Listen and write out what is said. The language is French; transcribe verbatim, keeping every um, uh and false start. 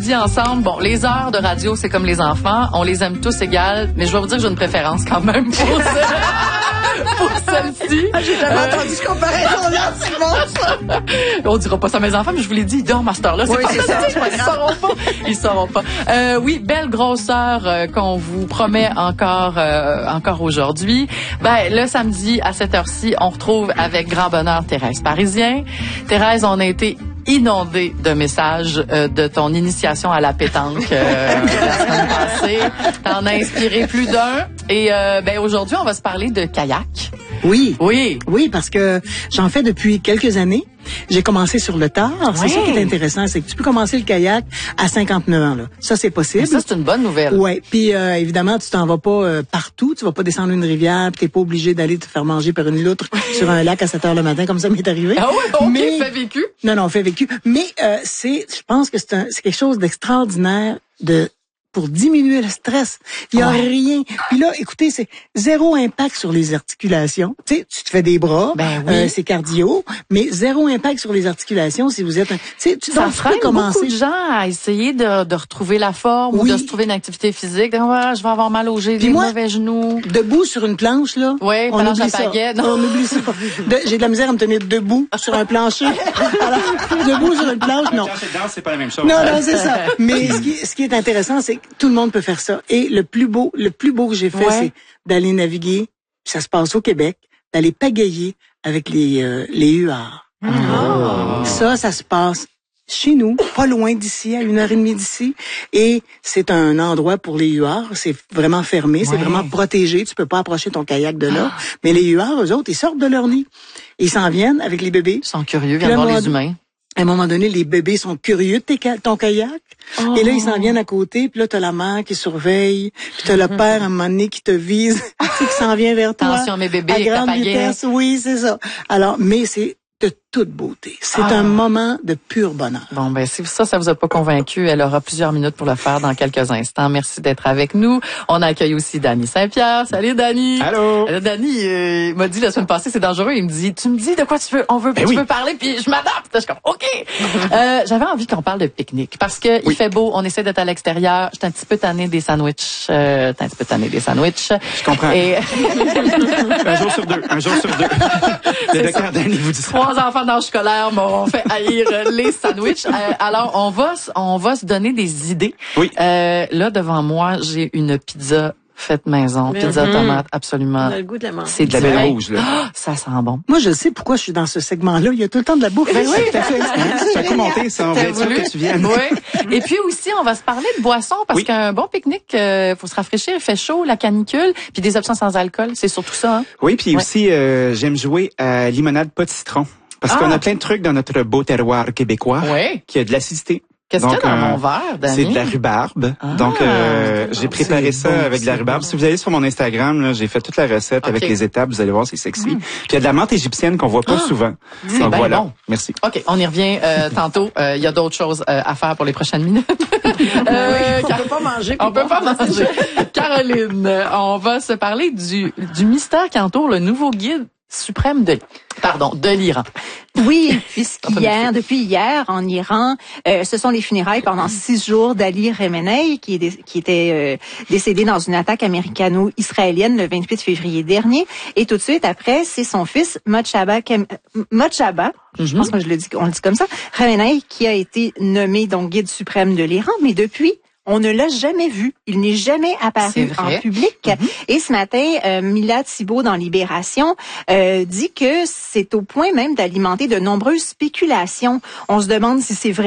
dit ensemble, bon, les heures de radio, c'est comme les enfants, on les aime tous égales, mais je vais vous dire que j'ai une préférence quand même pour ce... pour celle-ci. Ah, j'ai jamais euh... entendu ce comparaison-là, c'est bon, ça. On dira pas ça à mes enfants, mais je vous l'ai dit, ils dorment à cette heure-là. C'est oui, pas c'est ça. Ils sauront pas. Ils sauront pas. Euh, oui, belle grosseur euh, qu'on vous promet encore, euh, encore aujourd'hui. Ben, le samedi, à cette heure-ci, on retrouve avec grand bonheur Thérèse Parisien. Thérèse, on a été inondé de messages euh, de ton initiation à la pétanque euh, la semaine passée. T'en as inspiré plus d'un. Et euh, ben aujourd'hui, on va se parler de kayak. Oui. Oui. Oui, parce que j'en fais depuis quelques années. J'ai commencé sur le tard. Oui. C'est ça qui est intéressant, c'est que tu peux commencer le kayak à cinquante-neuf ans. Là. Ça, c'est possible. Mais ça, c'est une bonne nouvelle. Oui. Puis, euh, évidemment, tu t'en vas pas euh, partout. Tu vas pas descendre une rivière. Puis, t'es pas obligé d'aller te faire manger par une loutre sur un lac à sept heures le matin, comme ça m'est arrivé. Ah oui, OK, Mais, fait vécu. Non, non, fait vécu. Mais euh, c'est, je pense que c'est, un, c'est quelque chose d'extraordinaire de pour diminuer le stress. Il y a ouais. rien. Puis là, écoutez, c'est zéro impact sur les articulations. Tu sais, tu te fais des bras, ben oui. euh, c'est cardio, mais zéro impact sur les articulations si vous êtes un... Tu sais, tu ça donc, freine commencer... beaucoup de gens à essayer de, de retrouver la forme oui. ou de se trouver une activité physique. Ouais, je vais avoir mal aux genoux, des mauvais genoux. Debout sur une planche, là, oui, on oublie ça. Non. On oublie ça. De, j'ai de la misère à me tenir debout sur un plancher. Alors, debout sur une planche, non. Quand danse, c'est pas la même chose. Non, non, c'est ça. Mais ce qui, ce qui est intéressant, c'est que tout le monde peut faire ça. Et le plus beau, le plus beau que j'ai fait, ouais. c'est d'aller naviguer. Ça se passe au Québec, d'aller pagayer avec les euh, les huards. Oh. Ça, ça se passe chez nous, pas loin d'ici, à une heure et demie d'ici. Et c'est un endroit pour les huards. C'est vraiment fermé, ouais. c'est vraiment protégé. Tu peux pas approcher ton kayak de là. Ah. Mais les huards, eux autres, ils sortent de leur nid. Ils s'en viennent avec les bébés. Ils sont curieux, viennent voir les humains. À un moment donné, les bébés sont curieux de tes, ton kayak. Oh. Et là, ils s'en viennent à côté. Puis là, t'as la mère qui surveille. Puis t'as le père, à un moment donné, qui te vise. Tu sais, qui s'en vient vers toi. Attention, mes bébés, à grande vitesse. Oui, c'est ça. Alors, mais c'est de toute beauté. C'est ah. un moment de pur bonheur. Bon, ben, si ça, ça vous a pas convaincu, elle aura plusieurs minutes pour le faire dans quelques instants. Merci d'être avec nous. On accueille aussi Danny Saint-Pierre. Salut, Danny. Allô. Euh, Danny euh, m'a dit la semaine passée, c'est dangereux. Il me dit, tu me dis de quoi tu veux, on veut, ben tu oui. veux parler, puis je m'adapte. Je suis comme, OK. euh, j'avais envie qu'on parle de pique-nique parce que oui. il fait beau, on essaie d'être à l'extérieur. J'étais un petit peu tannée des sandwichs. Euh, t'es un petit peu tannée des sandwichs. Je comprends. Et... un jour sur deux. Un jour sur deux. Le docteur Danny vous dit ça. Trois enfants d'âge scolaire m'ont fait haïr les sandwichs. Euh, alors, on va, on va se donner des idées. Oui. Euh, là, devant moi, j'ai une pizza faite maison, mm-hmm. pizza tomate, absolument. On a le goût de la manger. C'est de la belle rouge, là. Oh, ça sent bon. Moi, je sais pourquoi je suis dans ce segment-là. Il y a tout le temps de la bouffe. Ben oui, tout à fait. Ça a commenté, ça. On va être sûr que tu viennes. Oui. Et puis aussi, on va se parler de boissons parce oui. qu'un bon pique-nique, euh, faut se rafraîchir, il fait chaud, la canicule, puis des options sans alcool, c'est surtout ça. Hein? Oui, puis ouais. aussi, euh, j'aime jouer à limonade pas de citron. Parce ah. qu'on a plein de trucs dans notre beau terroir québécois oui. qui a de l'acidité. Qu'est-ce qu'il y a dans euh, mon verre, Danny? C'est de la rhubarbe. Ah, donc, euh, j'ai préparé ça bon, avec de la rhubarbe. Bon. Si vous allez sur mon Instagram, là, j'ai fait toute la recette okay. avec les étapes. Vous allez voir, c'est sexy. Mm. Puis il y a de la menthe égyptienne qu'on voit pas ah, souvent. C'est donc voilà. Bon. Merci. OK, on y revient euh, tantôt. Il euh, y a d'autres choses euh, à faire pour les prochaines minutes. euh, on peut pas manger. On peut pas manger. Caroline, on va se parler du, du mystère qui entoure le nouveau guide suprême de, pardon, de l'Iran. Oui, puisqu'hier, depuis hier, en Iran, euh, ce sont les funérailles pendant six jours d'Ali Khamenei, qui, est dé- qui était euh, décédé dans une attaque américano-israélienne le vingt-huit février dernier. Et tout de suite après, c'est son fils, Mojtaba, Kem- Mojtaba, mm-hmm. je pense que je le dis, on le dit comme ça, Khamenei, qui a été nommé donc guide suprême de l'Iran. Mais depuis, on ne l'a jamais vu. Il n'est jamais apparu en public. Mm-hmm. Et ce matin, euh, Mila Thibault, dans Libération, euh, dit que c'est au point même d'alimenter de nombreuses spéculations. On se demande si c'est vrai